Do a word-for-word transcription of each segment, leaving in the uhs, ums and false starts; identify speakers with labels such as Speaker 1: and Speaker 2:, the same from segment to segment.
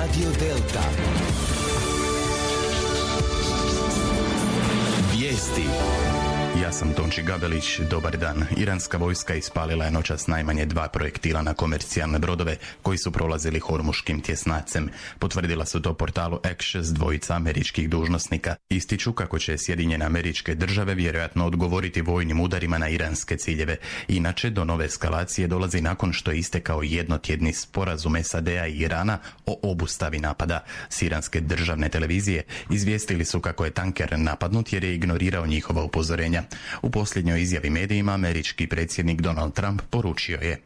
Speaker 1: Radio Delta. Vijesti.
Speaker 2: Ja sam Tonči Gabelić, dobar dan. Iranska vojska ispalila je noćas najmanje dva projektila na komercijalne brodove koji su prolazili hormuškim tjesnacem. Potvrdila su to portalu Axios dvojica američkih dužnosnika. Ističu kako će Sjedinjene Američke Države vjerojatno odgovoriti vojnim udarima na iranske ciljeve. Inače, do nove eskalacije dolazi nakon što je istekao jednotjedni sporazum S A D-a i Irana o obustavi napada. S iranske državne televizije izvijestili su kako je tanker napadnut jer je ignorirao njihova upozorenja. U posljednjoj izjavi medijima američki predsjednik Donald Trump poručio je: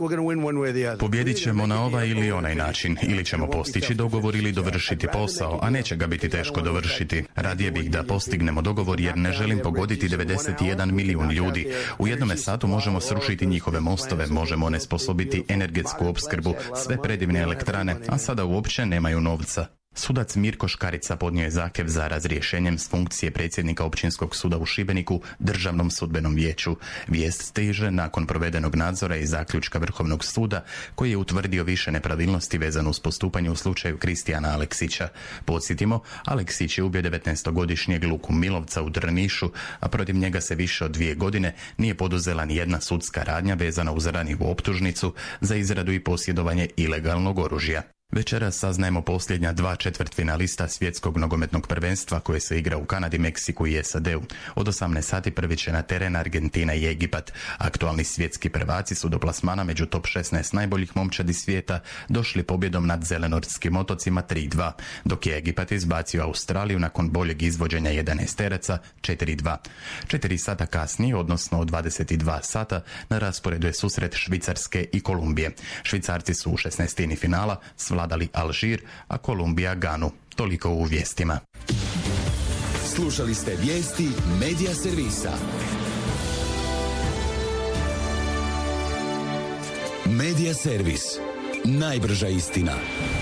Speaker 2: Pobijedit ćemo na ovaj ili onaj način. Ili ćemo postići dogovor ili dovršiti posao, a neće ga biti teško dovršiti. Radije bih da postignemo dogovor jer ne želim pogoditi devedeset jedan milijun ljudi. U jednome satu možemo srušiti njihove mostove, možemo onesposobiti energetsku opskrbu, sve predivne elektrane, a sada uopće nemaju novca. Sudac Mirko Škarica podnio je zahtjev za razrješenjem s funkcije predsjednika Općinskog suda u Šibeniku Državnom sudbenom vijeću. Vijest stiže nakon provedenog nadzora i zaključka Vrhovnog suda koji je utvrdio više nepravilnosti vezano uz postupanje u slučaju Kristijana Aleksića. Podsjetimo, Aleksić je ubio devetnaestogodišnjeg Luku Milovca u Drnišu, a protiv njega se više od dvije godine nije poduzela ni jedna sudska radnja vezana uz ranjivu optužnicu za izradu i posjedovanje ilegalnog oružja. Večeras saznajemo posljednja dva četvrtfinalista svjetskog nogometnog prvenstva koje se igra u Kanadi, Meksiku i S A D-u. Od osamnaest sati prvi će na teren Argentina i Egipat. Aktualni svjetski prvaci su do plasmana među top šesnaest najboljih momčadi svijeta došli pobjedom nad Zelenorskim otocima tri dva, dok je Egipat izbacio Australiju nakon boljeg izvođenja jedanaesteraca četiri dva. Četiri sata kasnije, odnosno od dvadeset dva sata, na rasporedu je susret Švicarske i Kolumbije. Švicarci su u šesnaestini finala svladali Alžir, a Kolumbija Ganu. Toliko u vijestima.
Speaker 1: Slušali ste vijesti Medija servisa. Medija servis. Najbrža istina.